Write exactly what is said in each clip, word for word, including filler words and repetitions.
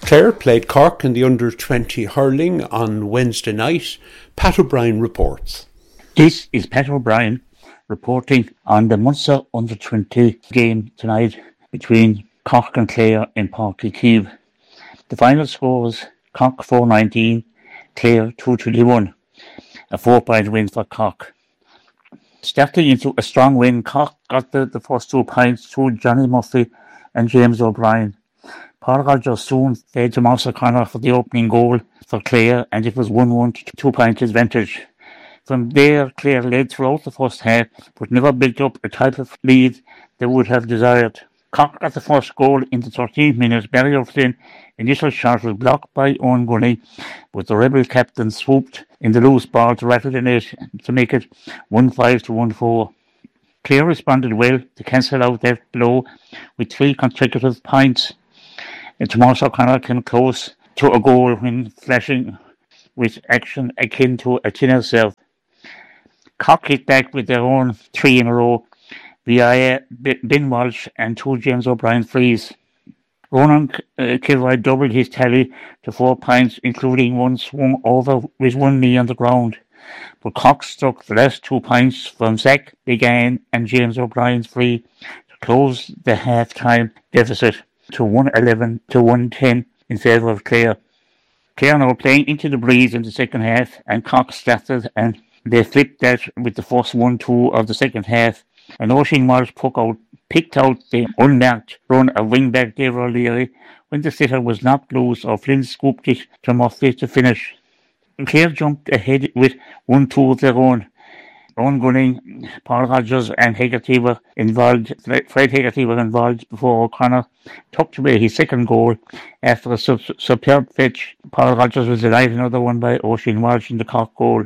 Clare played Cork in the under twenty hurling on Wednesday night. Pat O'Brien reports. This is Pat O'Brien reporting on the Munster under twenty game tonight between Cork and Clare in Páirc Uí Chaoimh. The final score was Cork four nineteen, Clare two twenty-one, a four-point win for Cork. Starting into a strong win, Cork got the, the first two points through Johnny Murphy and James O'Brien. Paul Rogers soon led to Moss O'Connor for the opening goal for Clare, and it was one one to two points advantage. From there, Clare led throughout the first half, but never built up a type of lead they would have desired. Cork got the first goal in the thirteenth minute. Barry O'Flynn initial shot was blocked by Owen Gunny, but the Rebel captain swooped in the loose ball to rattle the net to make it one five to one four. Clare responded well to cancel out that blow with three consecutive points. And Tomas O'Connor came close to a goal when flashing with action akin to a tin serve. Cork hit back with their own three in a row via Ben Walsh and two James O'Brien frees. Ronan uh, Kilroy doubled his tally to four points, including one swung over with one knee on the ground. But Cork struck the last two points from Zach Began and James O'Brien's free to close the half-time deficit to one eleven to one ten in favour of Clare. Clare now playing into the breeze in the second half, and Cork started and they flipped that with the first one two of the second half. And Oisin Walsh out, picked out the unmarked run of wingback David O'Leary when the sitter was knocked loose, or Flynn scooped it to Murphy to finish. Clare jumped ahead with one two of their own. Owen Gunning, Paul Rogers and Hegarty were involved. Fred Hegarty was involved before O'Connor tucked away his second goal after a sub- superb fetch. Paul Rogers was denied another one by Oisin Walsh in the Cork goal.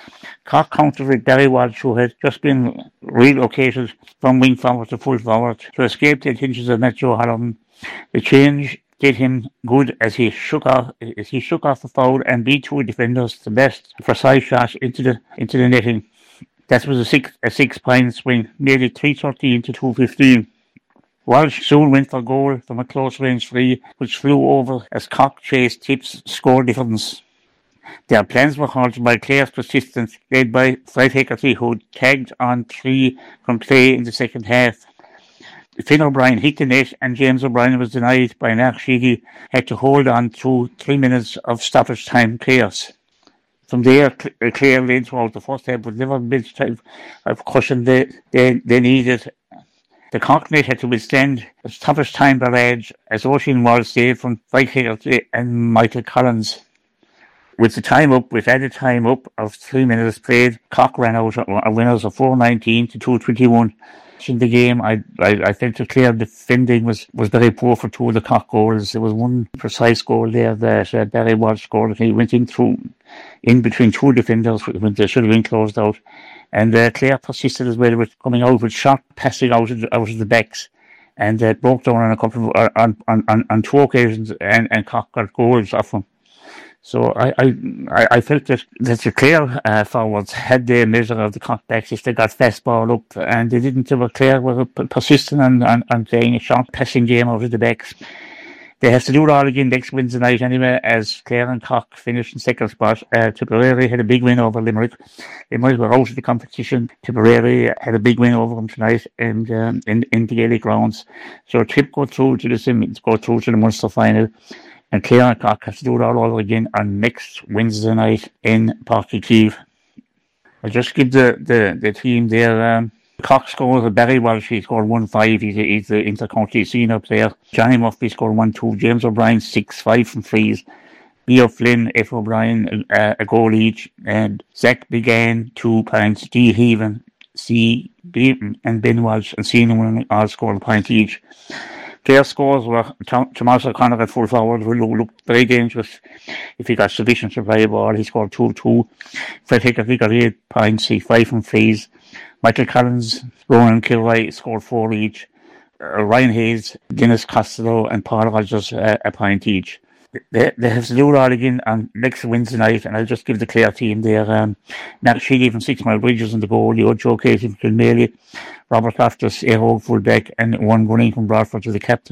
Cork countered with Barry Walsh, who had just been relocated from wing forward to full forward to escape the attentions of Matthew O'Halloran. The change did him good as he shook off as he shook off the foul and beat two defenders to best precise shot into the into the netting. That was a six a six point swing, nearly three thirteen to two fifteen. Walsh soon went for goal from a close range free, which flew over as Cork chased Tips score difference. Their plans were halted by Clare's persistence, led by Fred Hegarty, who tagged on three from play in the second half. Finn O'Brien hit the net, and James O'Brien was denied by Mark Sheehy, had to hold on through three minutes of stoppage time chaos. From there, Clare led throughout the first half, but never built type of cushion they, they, they needed. The Cork net had to withstand a stoppage time barrage as Oisin Walsh saved from Fred Hegarty and Michael Collins. With the time up, with added time up of three minutes played, Cork ran out a winners of four nineteen to two twenty-one. In the game, I I, I felt the Clare defending was, was very poor for two of the Cork goals. There was one precise goal there that uh, Barry Walsh scored. He went in through, in between two defenders when they should have been closed out. And uh, Clare persisted as well with coming out with sharp passing out of the, out of the backs. And uh, broke down on a couple of, on, on, on, on two occasions, and, and Cork got goals off them. So I, I, I felt that, that the Clare uh, forwards had their measure of the Cork backs if they got fast ball up, and they didn't. They were Clare were persistent on, on, on playing a short passing game out of the backs. They have to do it all again next Wednesday night anyway, as Clare and Cork finished in second spot. Uh, Tipperary had a big win over Limerick. Limerick were out of the competition. Tipperary had a big win over them tonight and um, in, in the Gaelic grounds. So Tip go through to the semi, go through to the Munster final. And Clare and Cork have to do it all over again on next Wednesday night in Páirc Uí Chaoimh. I'll just give the, the, the team there. Um, Cork scored Barry Walsh, he scored one five. He's, a, he's the inter-county senior player. Johnny Murphy scored one two. James O'Brien six five from frees. B. O'Flynn, F. O'Brien, uh, a goal each. And Zach Began two points. D. Heaven, C. Beaton, and Ben Walsh and Seaman all scored a point each. Clare scores were Tomas O'Connor at full forward, who looked very dangerous if he got sufficient to play a ball. He scored two two. Fred Hegarty got eight points, he five from frees. Michael Collins, Ronan Kilroy scored four each. Uh, Ryan Hayes, Dennis Costello, and Paul Rogers uh, a point each. They, they have to do it all again on next Wednesday night, and I'll just give the Clare team there. Um, Mark Sheehy from Six Mile Bridges in the goal, Leo Joe Casey from Kilmaley, Robert Loftus, Aero fullback, and one running from Bradford to the captain.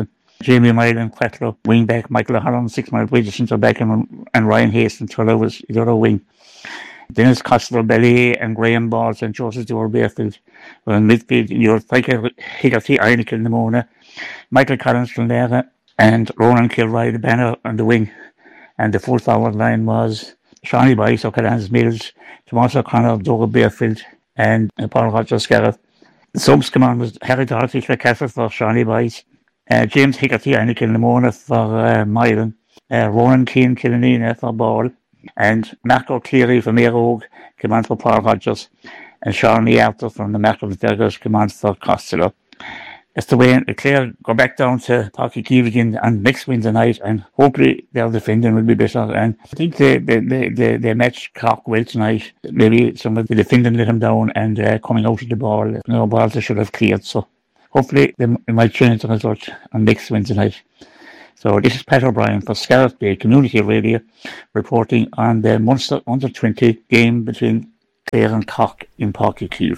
Jamie Mylan, Quetlo, wing back, Michael O'Halloran, six mile bridge, centre back, and, and Ryan Hastings, twelve was the other wing. Dennis Costello-Belly and Graham Balls and Joseph Dewar Bearfield were in midfield. You're like Higgerty Einick in the Mona, Michael Collins from there, and Ronan Kilroy, the banner on the wing. And the full forward line was Shawnee Bice, O'Callaghan's Mills, Tomas O'Connor, Doug Bearfield, and Paul Rogers Garrett. The subs command was Harry Doherty, Clare for Shawnee Bice, uh, James Higgerty Einick in the Mona for uh, Mylan, uh, Ronan Keane Killanena for Ball, and Marco Cleary from Aerogue, command for Paul Rogers, and Sean Lee Arthur from the Markham Daggers, command for Costello. That's the way Clare go back down to Páirc Uí Chaoimh again and next Wednesday night, and hopefully their defending will be better. And I think they they they, they, they matched Cork well tonight. Maybe some of the defending let them down, and uh, coming out of the ball, you know, balls they should have cleared. So hopefully they, they might change the result on next Wednesday night. So this is Pat O'Brien for Scarlett Bay Community Radio, reporting on the Munster under twenty game between Clare and Cork in Páirc Uí Chaoimh.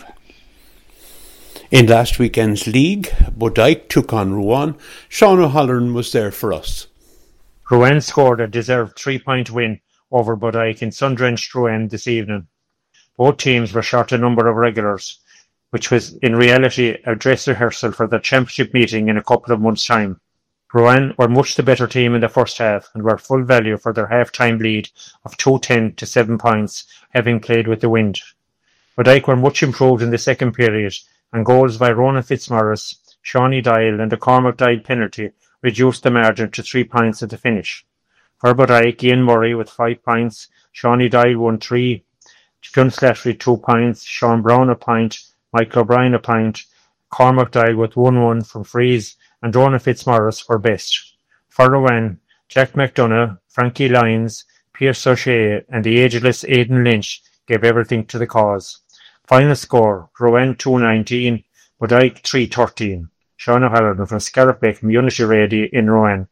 In last weekend's league, Bodyke took on Rouen. Sean O'Halloran was there for us. Rouen scored a deserved three-point win over Bodyke in sun-drenched Rouen this evening. Both teams were short a number of regulars, which was in reality a dress rehearsal for the championship meeting in a couple of months' time. Rouen were much the better team in the first half and were full value for their half-time lead of two ten to seven points, having played with the wind. Bodyke were much improved in the second period, and goals by Ronan Fitzmaurice, Shawnee Dial and the Cormac Dial penalty reduced the margin to three points at the finish. For Bodyke, Ian Murray with five points, Shawnee Dial won three, Fionn Slattery two points, Sean Brown a point, Michael O'Brien a point, Cormac Dial with one one from frees, and Ronan Fitzmaurice were best. For Rouen, Jack McDonough, Frankie Lyons, Pierce O'Shea and the ageless Aidan Lynch gave everything to the cause. Final score, Rouen two nineteen, Bodyke three thirteen. Sean O'Halloran from Scarlett Bay Community Radio in Rouen.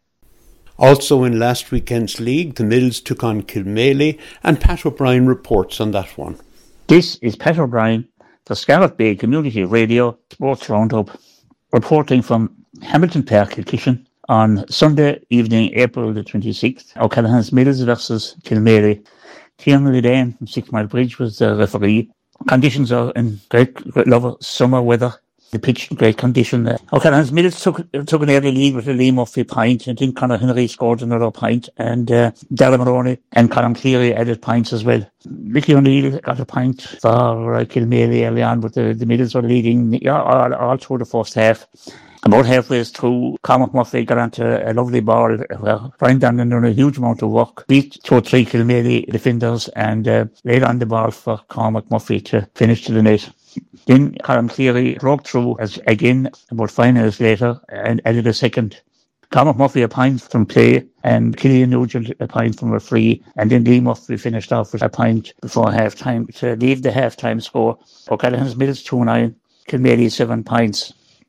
Also in last weekend's league, the Mills took on Kilmaley, and Pat O'Brien reports on that one. This is Pat O'Brien for Scarlett Bay Community Radio Sports Roundup, reporting from Hamilton Park, Kilkishen, on Sunday evening, April the twenty-sixth. O'Callaghan's Mills versus Kilmaley. Tiernan Lidane from Six Mile Bridge was the referee. Conditions are in great, great love of summer weather. The pitch in great condition. Uh, O'Callaghan's Mills took took an early lead with a Lee Murphy pint, and then Conor Henry scored another pint, and uh, Darren Maroney and Colin Cleary added pints as well. Mickey O'Neill got a pint for uh, Kilmaley early on, but the, the Mills were leading yeah, all, all through the first half. About halfway through, Cormac Murphy got onto a lovely ball where Brian Dangan done a huge amount of work, beat two or three Kilmaley defenders and uh, laid on the ball for Cormac Murphy to finish to the net. Then Colin Cleary broke through as again about five minutes later and added a second. Cormac Murphy a point from play and Killian Nugent a point from a free, and then Lee Murphy finished off with a point before half time to leave the half time score. O'Callaghan's Mills two nine, Kilmaley seven points.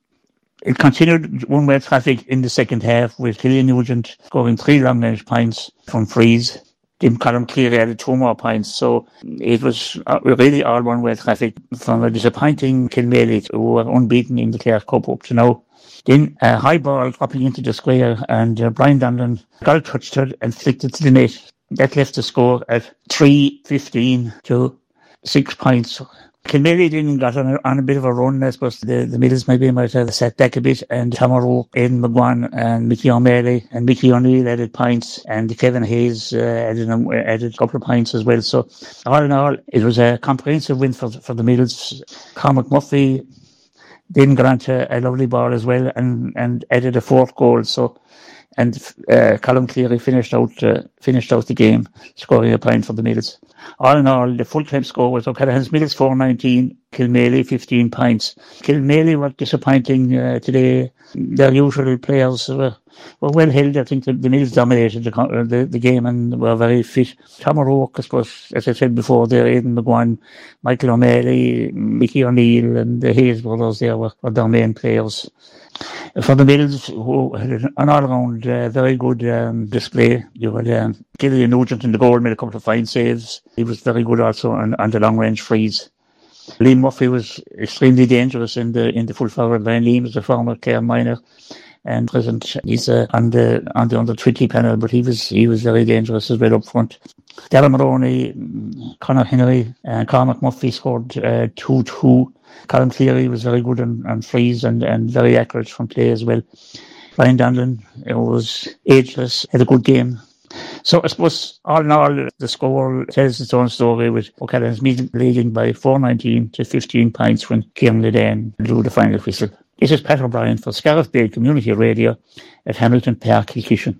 It continued one-way traffic in the second half with Killian Nugent scoring three long-range points from frees. Then Colin Cleary added two more points. So it was really all one-way traffic from a disappointing Kilmaley, who were unbeaten in the Clare Cup up to now. Then a high ball dropping into the square, and uh, Brian Donlan got touched it and flicked it to the net. That left the score at three fifteen to six points. Kilmaley didn't got on a, on a bit of a run, I suppose. The, the Mills maybe might have sat back a bit, and Tom O'Rourke, Aidan McGuan and Mickey O'Malley and Mickey O'Neill added points, and Kevin Hayes uh, added, um, added a couple of points as well. So all in all, it was a comprehensive win for, for the Mills. Cormac Murphy then got onto a lovely ball as well and, and added a fourth goal. So and uh, Colin Cleary finished out uh, finished out the game, scoring a point for the Mills. All in all, the full-time score was O'Callaghan's Mills four nineteen, Kilmaley fifteen points. Kilmaley were disappointing uh, today. Their usual players were, were well held. I think the, the Mills dominated the, the the game and were very fit. Tom O'Rourke, I suppose, as I said before, there, Aidan McGuan, Michael O'Malley, Mickey O'Neill and the Hayes brothers there were, were their main players. For the Mills, who had an all-round uh, very good um, display, you had um, Killian Nugent in the goal, made a couple of fine saves. He was very good also on, on the long-range frees. Liam Murphy was extremely dangerous in the in the full forward line. Liam was a former Clare minor. and present. He's uh, on the on the under twenty panel, but he was he was very dangerous as well up front. Darren Maroney, Conor Henry, and Cormac Murphy scored uh, two two. Colin Cleary was very good on, on frees and, and very accurate from play as well. Ryan Donlan was ageless, had a good game. So I suppose all in all, the score tells its own story, with O'Callaghan's leading by four nineteen to fifteen points when Kieran Ledan blew the final whistle. This is Pat O'Brien for Scariff Bay Community Radio at Hamilton Park, Kilkishen.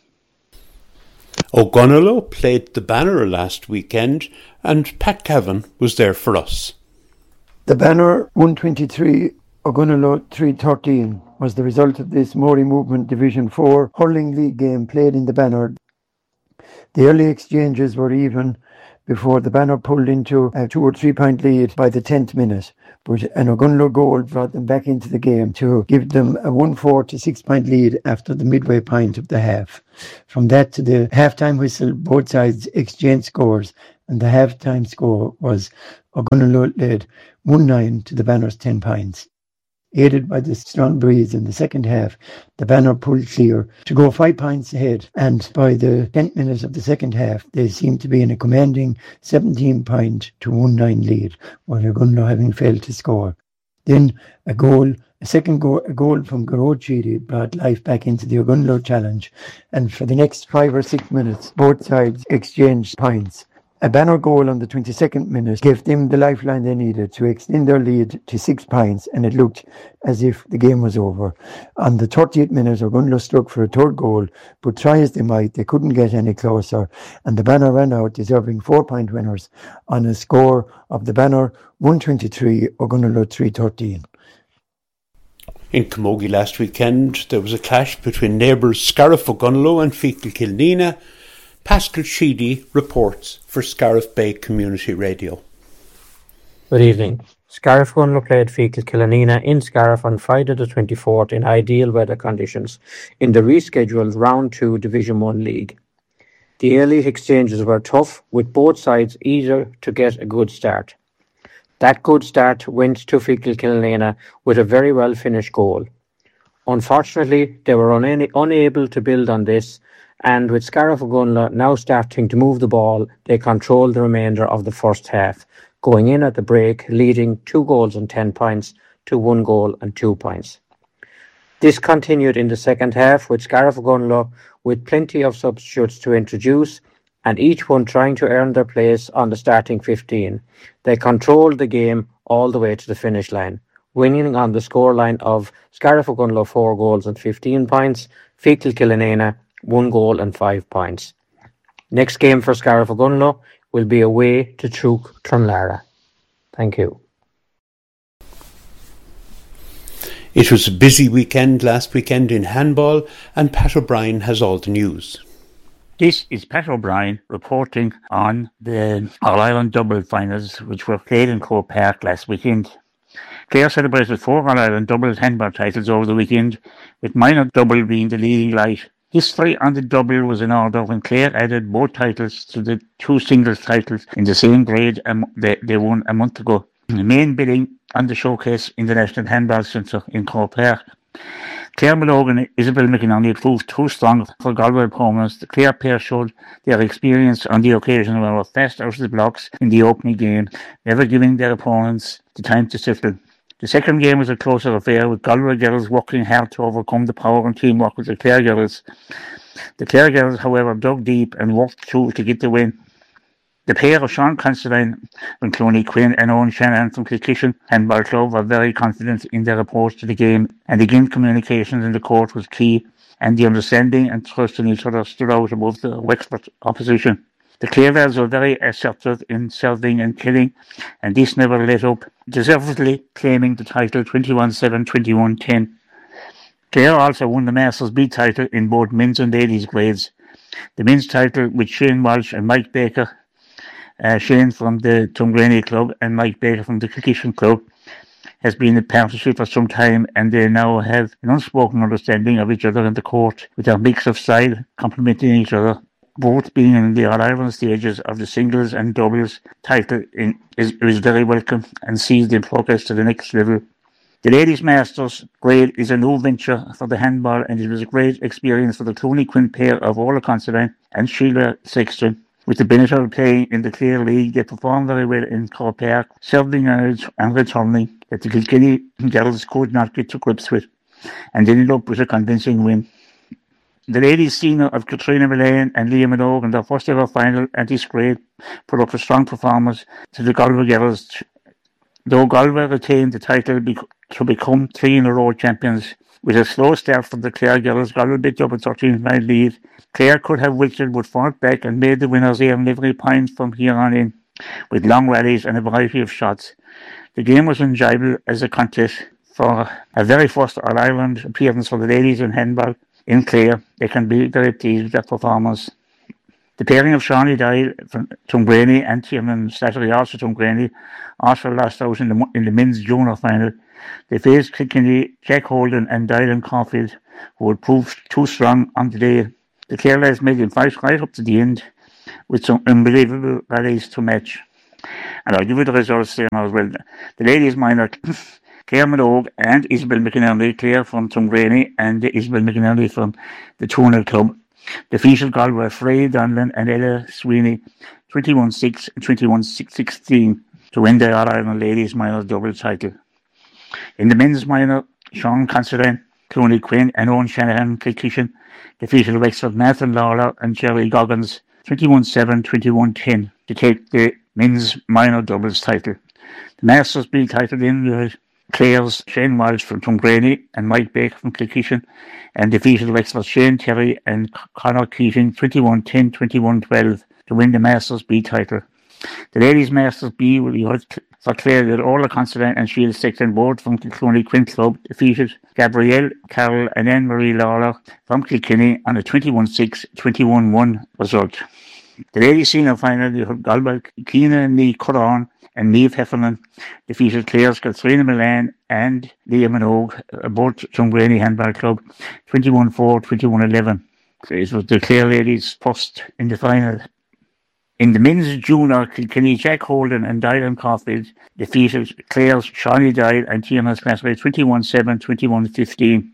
Ogonnelloe played the Banner last weekend, and Pat Cavan was there for us. The Banner one twenty-three, Ogonnelloe three thirteen was the result of this Moray Movement Division four hurling league game played in the Banner. The early exchanges were even before the Banner pulled into a two or three point lead by the tenth minute, but an Ogonnelloe goal brought them back into the game to give them a one four to six point lead after the midway point of the half. From that to the half-time whistle, both sides exchanged scores, and the half-time score was Ogonnelloe led one nine to the Banner's ten points. Aided by the strong breeze in the second half, the Banner pulled clear to go five points ahead, and by the tenth minute of the second half, they seemed to be in a commanding seventeen point to one nine lead, while Ogonnelloe having failed to score. Then a goal, a second goal, a goal from Garrod Sheedy brought life back into the Ogonnelloe challenge, and for the next five or six minutes, both sides exchanged points. A Banner goal on the twenty-second minute gave them the lifeline they needed to extend their lead to six points, and it looked as if the game was over. On the thirtieth minute, Ogonnelloe struck for a third goal, but try as they might, they couldn't get any closer, and the Banner ran out, deserving four-point winners on a score of the Banner one twenty-three, Ogonnelloe three thirteen. In Camogie last weekend, there was a clash between neighbours Scariff Ogonnelloe and Feakle Kilnina. Pascal Sheedy reports for Scariff Bay Community Radio. Good evening. Scariff Ogonnelloe played Feakle Kilnina in Scariff on Friday the twenty-fourth in ideal weather conditions in the rescheduled Round two Division one League. The early exchanges were tough, with both sides eager to get a good start. That good start went to Feakle Kilnina with a very well finished goal. Unfortunately, they were una- unable to build on this, and with Scariff Ogonnelloe now starting to move the ball, they controlled the remainder of the first half, going in at the break, leading two goals and ten points to one goal and two points. This continued in the second half, with Scariff Ogonnelloe with plenty of substitutes to introduce, and each one trying to earn their place on the starting fifteen. They controlled the game all the way to the finish line, winning on the scoreline of Scariff Ogonnelloe four goals and fifteen points, Feakle Kilnina one goal and five points. Next game for Scariff Ogonnelloe will be away to Truk Trunlara. Thank you. It was a busy weekend last weekend in handball, and Pat O'Brien has all the news. This is Pat O'Brien reporting on the All-Ireland double finals, which were played in Croke Park last weekend. Clare celebrated four All-Ireland double handball titles over the weekend, with minor double being the leading light. History on the double was in order when Clare added both titles to the two singles titles in the same grade they, they won a month ago. The main bidding on the showcase in the National Handball Centre in Croke Park. Clare Malogan and Isabel McInerney proved too strong for Galway opponents. The Clare pair showed their experience on the occasion and were fast out of the blocks in the opening game, never giving their opponents the time to settle. The second game was a closer affair, with Galway girls working hard to overcome the power and teamwork with the Clare girls. The Clare girls, however, dug deep and worked through to get the win. The pair of Sean Considine and Clooney Quinn and Owen Shannon from Kilkishen Handball Club were very confident in their approach to the game, and again communications in the court was key, and the understanding and trust in each other stood out above the Wexford opposition. The Clarevalls were very assertive in serving and killing, and this never let up, deservedly claiming the title twenty-one seven, twenty-one ten. Clare also won the Masters B title in both men's and ladies' grades. The men's title with Shane Walsh and Mike Baker, uh, Shane from the Tuamgraney Club and Mike Baker from the Kilkishen Club, has been a partnership for some time, and they now have an unspoken understanding of each other in the court, with their mix of style complementing each other. Both being in the All-Ireland stages of the singles and doubles title in, is, is very welcome and sees them progress to the next level. The Ladies Masters grade is a new venture for the handball, and it was a great experience for the Clooney Quinn pair of Orla Considine and Sheila Sexton. With the benefit of playing in the Clare League, they performed very well in Croke Park, serving yards and returning that the Kilkenny girls could not get to grips with, and ended up with a convincing win. The ladies' senior of Katrina Mullane and Liam Minogue in their first ever final at this grade put up a strong performance to the Galway girls. Though Galway retained the title to become three in a row champions, with a slow start from the Clare girls, Galway picked up a thirteen point lead. Clare could have wilted but fought back and made the winners earn every point from here on in, with long rallies and a variety of shots. The game was enjoyable as a contest. For a very first All-Ireland appearance for the ladies in handball in Clare, they can be very pleased with their performance. The pairing of Shawnee Doyle from Tuamgraney and Tiernan Slattery, also Tuamgraney, also lost out in the, in the men's junior final. They faced Kilkenny, Jack Holden and Dylan Caulfield, who had proved too strong on the day. The Clare lads made them fight right up to the end with some unbelievable rallies to match. And I'll give you the results there now as well. The ladies minor, Claire Minogue and Isabel McInerney, Claire from Tuamgraney and Isabel McInerney from the Tunnel Club, defeated Galway Frey Donlan and Ella Sweeney twenty-one six and twenty-one sixteen to win the All-Ireland Ladies Minor double title. In the men's minor, Sean Considine, Clooney Quinn and Owen Shanahan Kilkishen defeated Wexford Nathan Lawler and Jerry Goggins twenty-one seven, twenty-one ten to take the men's minor doubles title. The Masters B title in the Clare's Shane Walsh from Tuamgraney and Mike Baker from Kilkishen and defeated Wexford Shane Terry and Conor Keating twenty-one ten, twenty-one twelve to win the Masters B title. The Ladies Masters B will be held for Clare that Orla Considine and Sheila Sexton, both from the Clooney Quinn Club, defeated Gabrielle Carroll and Anne-Marie Lawler from Kilkenny on a twenty-one six, twenty-one one result. The ladies' senior final, you had Galway Keena and Lee Curran and Niamh Heffernan defeated Clare's Katrina Mullane and Liam Minogue, both Tuamgraney Handball Club, twenty-one four, twenty-one eleven. It was the Clare ladies first in the final. In the men's junior, Kilkenny Jack Holden and Dylan Caulfield defeated Clare's Shawnee Doyle and Tiernan Slattery twenty-one seven, twenty-one fifteen.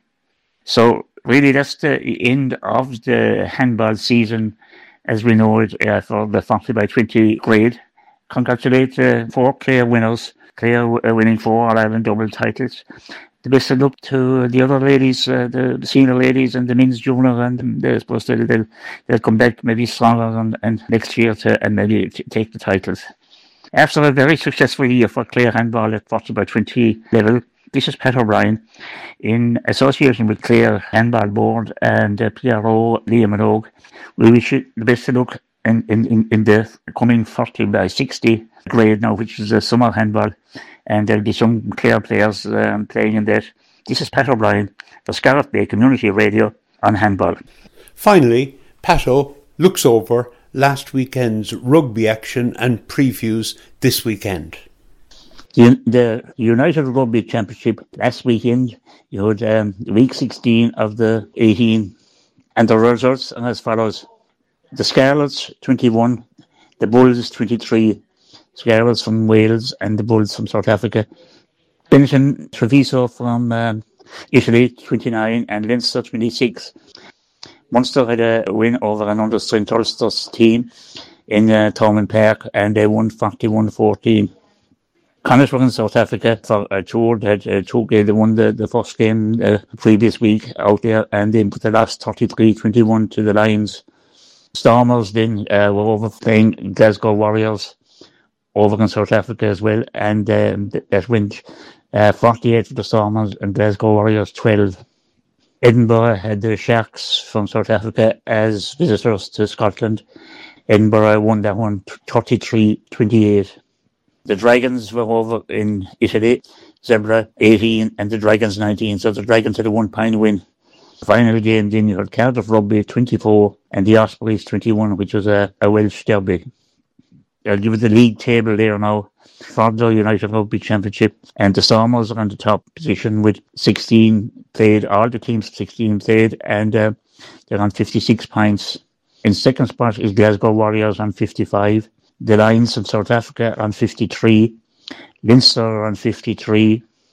So really that's the end of the handball season as we know it uh, for the forty by twenty grade. Congratulate the uh, four Clare winners. Clare uh, winning four All-Ireland double titles. The best of luck to the other ladies, uh, the, the senior ladies and the men's junior, and I suppose they'll, they'll, they'll come back maybe stronger and, and next year to and maybe t- take the titles. After a very successful year for Clare handball at forty by twenty level, this is Pat O'Brien in association with Clare Handball Board and uh, P R O Liam Minogue. We wish you the best of luck in, in, in the coming forty by sixty grade now, which is a summer handball, and there'll be some Clare players um, playing in that. This is Pat O'Brien for Scariff Bay Community Radio on handball. Finally, Pato looks over last weekend's rugby action and previews this weekend. The, the United Rugby Championship last weekend, you had um, week sixteen of the eighteen, and the results are as follows. The Scarlets twenty-one, the Bulls twenty-three, Scarlets from Wales and the Bulls from South Africa. Benetton Treviso from um, Italy twenty-nine and Leinster twenty-six. Munster had a win over an under-strength Ulster's team in uh, Thomond Park and they won forty-one fourteen. Connacht were in South Africa for a tour. They had uh, two games. They won the, the first game uh, previous week out there and then put the last thirty-three twenty-one to the Lions. Stormers then uh, were over playing Glasgow Warriors over in South Africa as well, and um, that went uh, forty-eight for the Stormers and Glasgow Warriors twelve. Edinburgh had the Sharks from South Africa as visitors to Scotland. Edinburgh won that one thirty-three twenty-eight. The Dragons were over in Italy, Zebra eighteen and the Dragons nineteen, so the Dragons had a one-point win. The final game then you had Cardiff Rugby twenty-four and the Ospreys twenty-one, which was a, a Welsh derby. I'll give you the league table there now for the United Rugby Championship, and the Stormers are on the top position with sixteen played, all the teams sixteen played, and uh, they're on fifty-six points. In second spot is Glasgow Warriors on fifty-five, the Lions from South Africa on fifty-three, Leinster on fifty-three,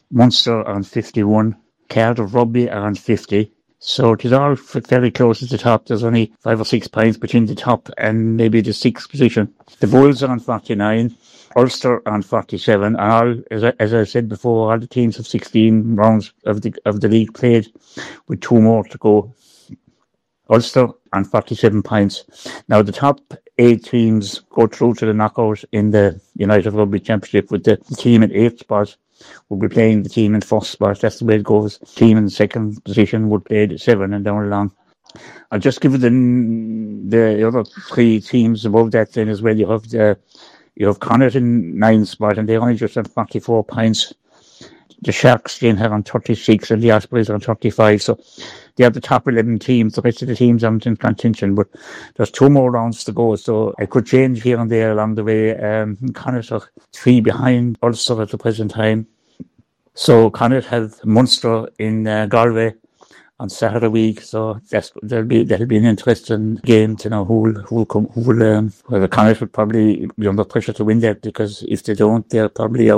Munster are on fifty-one, Cardiff Rugby are on fifty. So it is all fairly close at the top. There's only five or six points between the top and maybe the sixth position. The Bulls are on forty-nine, Ulster on forty-seven, and all, as I, as I said before, all the teams have sixteen rounds of the of the league played, with two more to go. Ulster on forty-seven points. Now the top eight teams go through to the knockout in the United Rugby Championship, with the team in eighth spot will be playing the team in first spot. That's the way it goes. Team in second position would play the seven and down along. I'll just give you the the other three teams above that then as well. You have the you have Connacht in ninth spot, and they only just have forty-four points. The Sharks then have on thirty-six, and the Ospreys on thirty-five. So they are the top eleven teams. The rest of the teams aren't in contention, but there's two more rounds to go, so it could change here and there along the way. Um, Connacht are three behind Ulster at the present time. So Connacht have Munster in uh, Galway on Saturday week, so that's that'll be that'll be an interesting game to know who will who will come who will um, well, the Connacht will probably be under pressure to win that, because if they don't, they're probably out.